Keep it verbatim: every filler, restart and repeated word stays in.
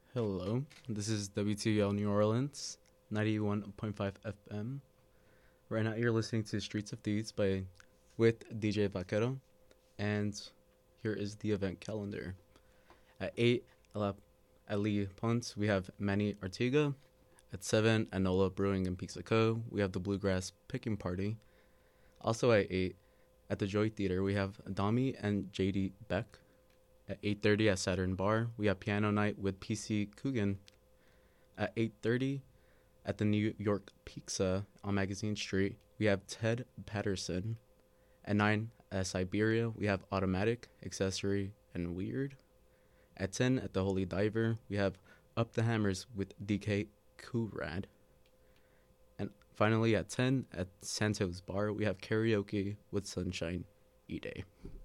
Hello, this is W T L New Orleans, ninety-one point five F M. Right now you're listening to Streets of Thieves by with D J Vaquero, and here is the event calendar. At eight, at Lee Ponce, we have Manny Artiga. At seven, Anola Brewing and Pizza Co., we have the Bluegrass Picking Party. Also at eight, at the Joy Theater, we have Dami and J D Beck. At eight thirty at Saturn Bar, we have Piano Night with P C Coogan. At eight thirty at the New York Pizza on Magazine Street, we have Ted Patterson. At nine at Siberia, we have Automatic, Accessory, and Weird. At ten at the Holy Diver, we have Up the Hammers with D K Coorad. And finally at ten at Santos Bar, we have Karaoke with Sunshine E-Day.